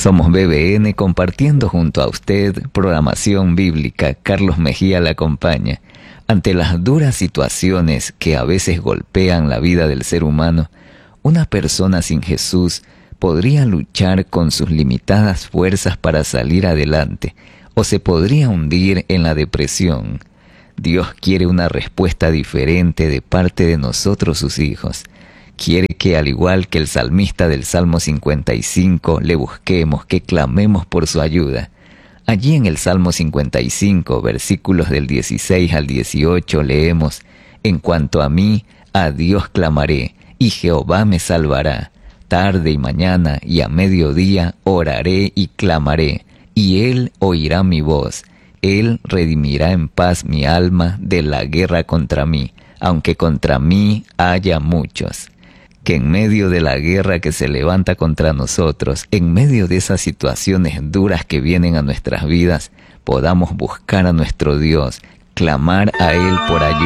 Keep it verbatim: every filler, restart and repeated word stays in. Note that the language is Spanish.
Somos B B N compartiendo junto a usted programación bíblica. Carlos Mejía la acompaña. Ante las duras situaciones que a veces golpean la vida del ser humano, una persona sin Jesús podría luchar con sus limitadas fuerzas para salir adelante, o se podría hundir en la depresión. Dios quiere una respuesta diferente de parte de nosotros, sus hijos. Quiere que, al igual que el salmista del Salmo cincuenta y cinco, le busquemos, que clamemos por su ayuda. Allí en el Salmo cincuenta y cinco, versículos del dieciséis al dieciocho, leemos: En cuanto a mí, a Dios clamaré, y Jehová me salvará. Tarde y mañana y a mediodía oraré y clamaré, y Él oirá mi voz. Él redimirá en paz mi alma de la guerra contra mí, aunque contra mí haya muchos. Que en medio de la guerra que se levanta contra nosotros, en medio de esas situaciones duras que vienen a nuestras vidas, podamos buscar a nuestro Dios, clamar a Él por ayuda.